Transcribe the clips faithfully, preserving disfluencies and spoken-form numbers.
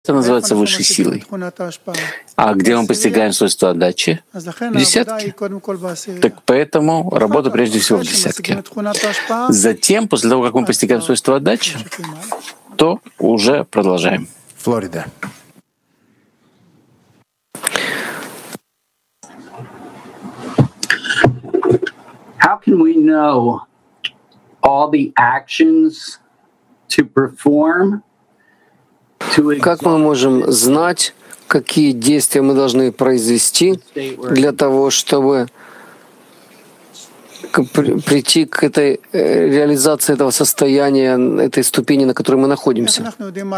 Это называется высшей силой. А где мы постигаем свойства отдачи? В десятке. Так поэтому работа прежде всего в десятке. Затем, после того, как мы постигаем свойства отдачи, то уже продолжаем. Флорида. How can we know all the actions to perform? Как мы можем знать, какие действия мы должны произвести для того, чтобы прийти к этой реализации этого состояния, этой ступени, на которой мы находимся?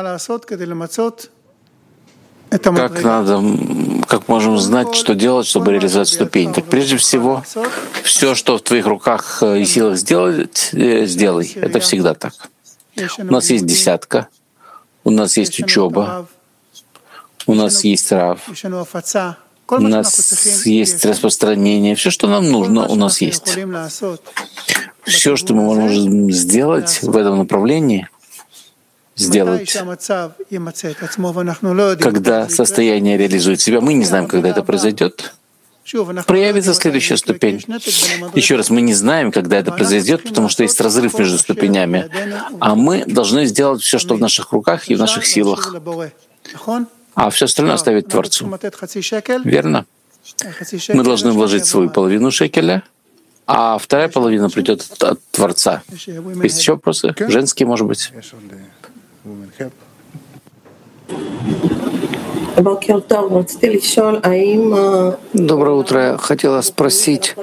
Как надо, как можем знать, что делать, чтобы реализовать ступень? Так прежде всего, все, что в твоих руках и силах сделать, сделай. Это всегда так. У нас есть десятка, у нас есть учеба, у нас есть рав, у нас есть распространение. Все, что нам нужно, у нас есть. Все, что мы можем сделать в этом направлении, сделать. Когда состояние реализует себя, мы не знаем, когда это произойдет. Проявится следующая ступень. Еще раз, мы не знаем, когда это произойдет, потому что есть разрыв между ступенями. А мы должны сделать все, что в наших руках и в наших силах. А все остальное оставить Творцу. Верно? Мы должны вложить свою половину шекеля, а вторая половина придет от, от Творца. Есть еще вопросы? Женские, может быть? Доброе утро. Я хотела спросить,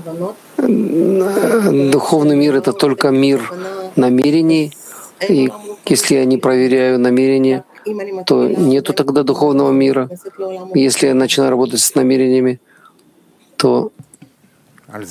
духовный мир — это только мир намерений, и если я не проверяю намерения, то нету тогда духовного мира. Если я начинаю работать с намерениями, то мы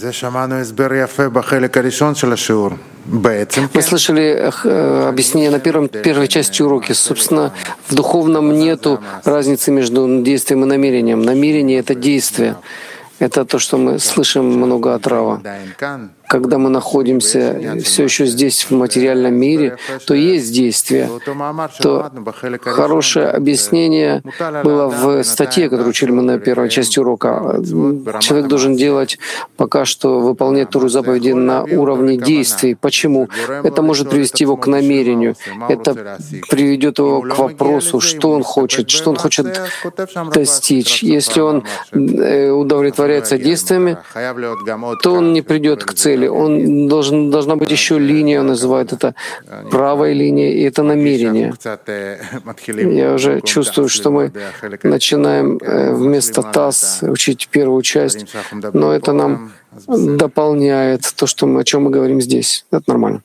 слышали объяснение на первом, первой части урока. Собственно, в духовном нету разницы между действием и намерением. Намерение — это действие. Это то, что мы слышим много от Рава. Когда мы находимся все еще здесь, в материальном мире, то есть действие. То хорошее объяснение было в статье, которую учили мы на первой части урока. Человек должен делать пока что, выполнять Тору заповеди на уровне действий. Почему? Это может привести его к намерению. Это приведет его к вопросу, что он хочет, что он хочет достичь. Если он удовлетворяется действиями, то он не придет к цели. Он должен, должна быть еще линия, он называет это правая линия, и это намерение. Я уже чувствую, что мы начинаем вместо ТАСС учить первую часть, но это нам дополняет то, что мы, о чем мы говорим здесь. Это нормально.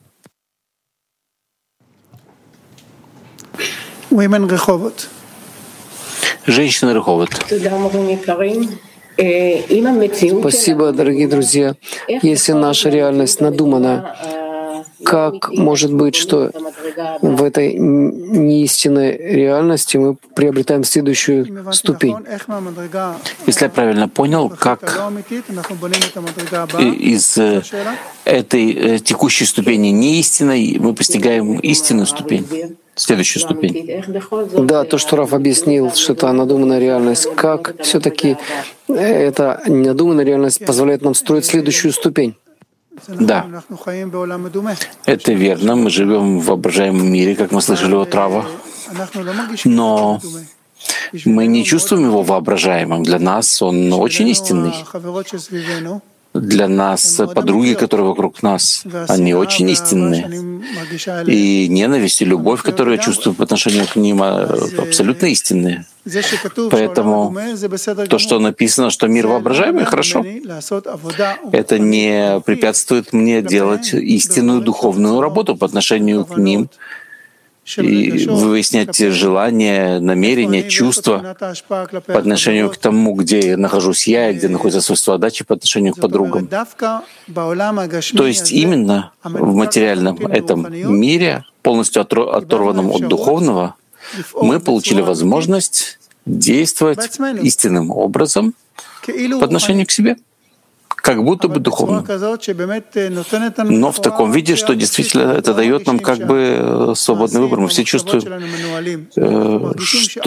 Женщины Реховот. Спасибо, дорогие друзья. Если наша реальность надумана, как может быть, что в этой неистинной реальности мы приобретаем следующую ступень? Если я правильно понял, как из этой текущей ступени неистинной мы постигаем истинную ступень? Следующую ступень. Да, то, что Раф объяснил, что это надуманная реальность, как все-таки эта надуманная реальность позволяет нам строить следующую ступень? Да, это верно. Мы живем в воображаемом мире, как мы слышали от Рава, но мы не чувствуем его воображаемым. Для нас он очень истинный. Для нас подруги, которые вокруг нас, они очень истинные. И ненависть и любовь, которую я чувствую по отношению к ним, абсолютно истинные. Поэтому то, что написано, что мир воображаемый, хорошо. Это не препятствует мне делать истинную духовную работу по отношению к ним, и выяснять желания, намерения, чувства по отношению к тому, где нахожусь я и где находится свойство отдачи по отношению к подругам. То есть именно в материальном этом мире, полностью оторванном от духовного, мы получили возможность действовать истинным образом по отношению к себе. как будто бы духовным. Но в таком виде, что действительно это дает нам как бы свободный выбор. Мы все чувствуем, что